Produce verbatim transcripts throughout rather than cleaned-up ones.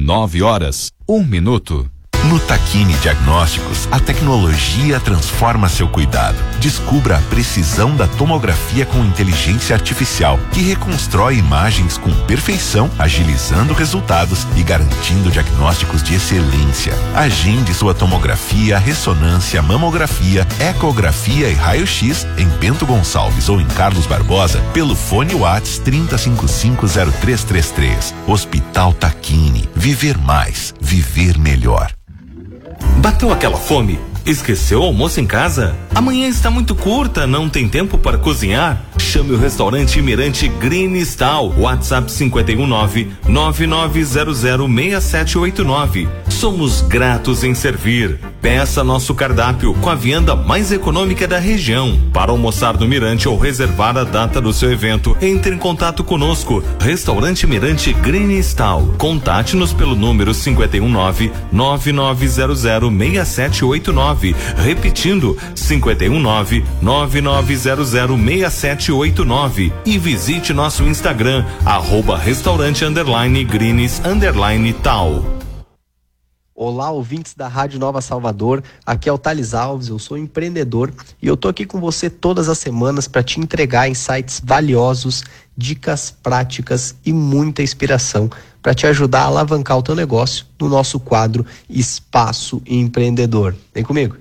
Nove horas, um minuto. No Tacchini Diagnósticos, a tecnologia transforma seu cuidado. Descubra a precisão da tomografia com inteligência artificial, que reconstrói imagens com perfeição, agilizando resultados e garantindo diagnósticos de excelência. Agende sua tomografia, ressonância, mamografia, ecografia e raio-x em Bento Gonçalves ou em Carlos Barbosa pelo fone Whats trinta cinquenta e cinco zero três três três. Hospital Tacchini. Viver mais, viver melhor. Bateu aquela fome? Esqueceu o almoço em casa? Amanhã está muito curta, não tem tempo para cozinhar? Chame o restaurante Mirante Green Style. WhatsApp cinco um nove, nove nove zero zero, seis sete oito nove. Somos gratos em servir. Peça nosso cardápio com a vianda mais econômica da região. Para almoçar no Mirante ou reservar a data do seu evento, entre em contato conosco. Restaurante Mirante Green Style. Contate-nos pelo número cinco um nove, nove nove zero zero, seis sete oito nove. Repetindo, cinco um nove, nove nove zero zero, seis sete oito nove. E visite nosso Instagram, arroba restaurante underline greens underline tal. Olá, ouvintes da Rádio Nova Salvador, aqui é o Thales Alves, eu sou empreendedor e eu tô aqui com você todas as semanas para te entregar insights valiosos, dicas práticas e muita inspiração para te ajudar a alavancar o teu negócio no nosso quadro Espaço Empreendedor. Vem comigo.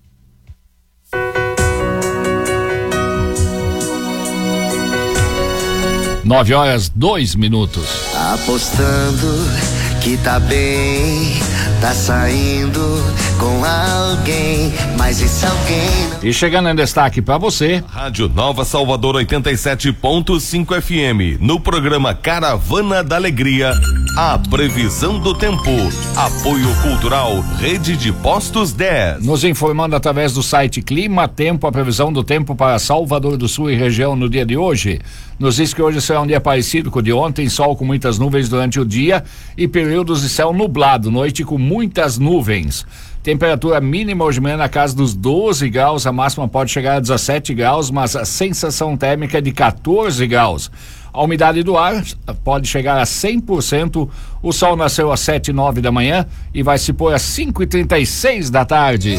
Nove horas, dois minutos. Apostando que tá bem, tá saindo com alguém, mas esse alguém... E chegando em destaque para você, Rádio Nova Salvador oitenta e sete ponto cinco F M, no programa Caravana da Alegria, a previsão do tempo, apoio cultural, Rede de Postos dez. Nos informando através do site Clima Tempo, a previsão do tempo para Salvador do Sul e região no dia de hoje. Nos diz que hoje será um dia parecido com o de ontem, sol com muitas nuvens durante o dia e períodos de céu nublado, noite com muitas nuvens. Temperatura mínima hoje de manhã na casa dos doze graus, a máxima pode chegar a dezessete graus, mas a sensação térmica é de quatorze graus. A umidade do ar pode chegar a cem por cento, o sol nasceu às sete e nove da manhã e vai se pôr às cinco e trinta e seis da tarde.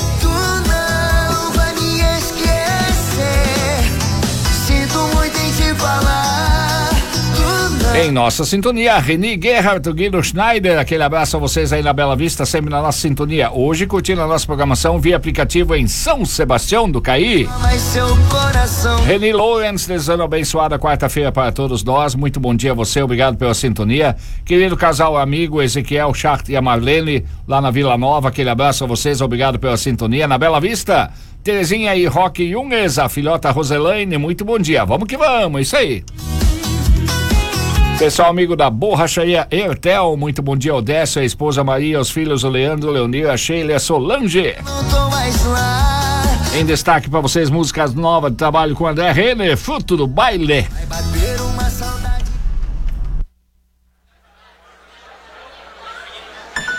Em nossa sintonia, Reni Gerhardt, Guido Schneider, aquele abraço a vocês aí na Bela Vista, sempre na nossa sintonia. Hoje curtindo a nossa programação via aplicativo em São Sebastião do Caí. Reni Lawrence, desejando abençoada quarta-feira para todos nós. Muito bom dia a você, obrigado pela sintonia. Querido casal amigo Ezequiel Schacht e a Marlene, lá na Vila Nova, aquele abraço a vocês, obrigado pela sintonia. Na Bela Vista, Terezinha e Roque Junges, a filhota Roselaine, muito bom dia. Vamos que vamos, isso aí. Pessoal amigo da Borracharia Ertel, muito bom dia ao Décio, a esposa Maria, os filhos o Leandro, o Leonir, a Sheila e a Solange. Em destaque para vocês, músicas novas de trabalho com André Renner, Fruto do Baile.